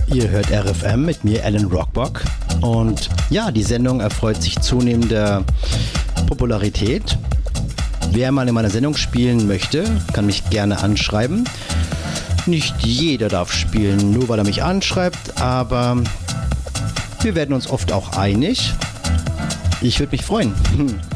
Ihr hört RFM mit mir, Alan Rockbock. Und ja, die Sendung erfreut sich zunehmender Popularität. Wer mal in meiner Sendung spielen möchte, kann mich gerne anschreiben. Nicht jeder darf spielen, nur weil er mich anschreibt, aber wir werden uns oft auch einig. Ich würde mich freuen.